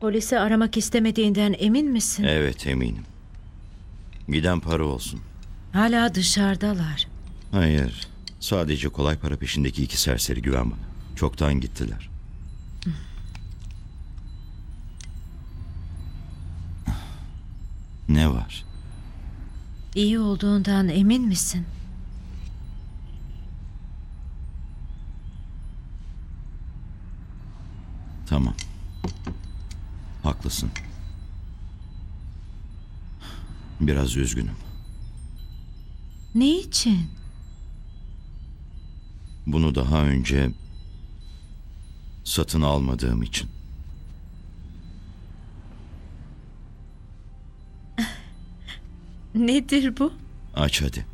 Polisi aramak istemediğinden emin misin? Evet, eminim. Giden para olsun. Hala dışarıdalar. Hayır. Sadece kolay para peşindeki iki serseri, güven bana. Çoktan gittiler. Ne var? İyi olduğundan emin misin? Tamam. Haklısın. Biraz üzgünüm. Ne için? Bunu daha önce satın almadığım için. Nedir bu? Aç hadi.